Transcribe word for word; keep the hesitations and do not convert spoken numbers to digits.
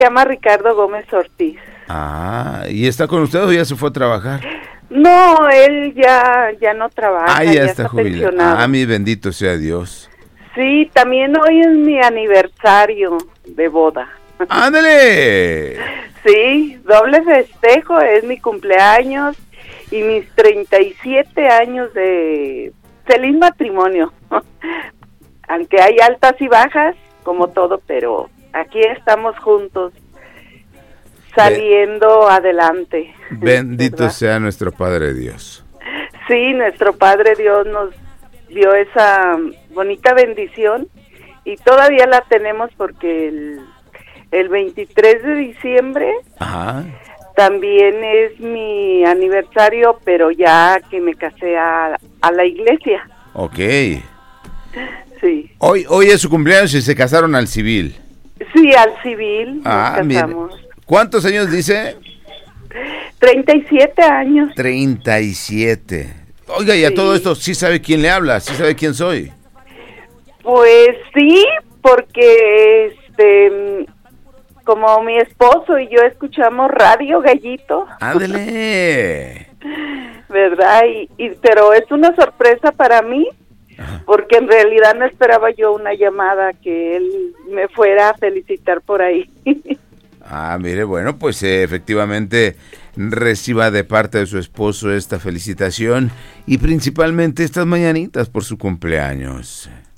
Se llama Ricardo Gómez Ortiz. Ah, ¿y está con usted o ya se fue a trabajar? No, él ya, ya no trabaja. Ah, ya, ya está, está jubilado. Ah, mi bendito sea Dios. Sí, también hoy es mi aniversario de boda. ¡Ándale! Sí, doble festejo, es mi cumpleaños y mis treinta y siete años de feliz matrimonio. Aunque hay altas y bajas, como todo, pero aquí estamos juntos, saliendo Be- adelante. Bendito ¿verdad? Sea nuestro Padre Dios. Sí, nuestro Padre Dios nos dio esa bonita bendición y todavía la tenemos porque el, el veintitrés de diciembre Ajá. también es mi aniversario, pero ya que me casé a, a la iglesia. Ok. Sí. Hoy, hoy es su cumpleaños y se casaron al civil. Sí, al civil ah, nos casamos. Mire. ¿Cuántos años dice? treinta y siete años. treinta y siete. Oiga, y a sí. todo esto, ¿sí sabe quién le habla? ¿Sí sabe quién soy? Pues sí, porque este, como mi esposo y yo escuchamos Radio Gallito. ¡Ándele! ¿Verdad? Y, y pero es una sorpresa para mí, Ajá. porque en realidad no esperaba yo una llamada que él me fuera a felicitar por ahí. Ah, mire, bueno, pues eh, efectivamente reciba de parte de su esposo esta felicitación y principalmente estas mañanitas por su cumpleaños.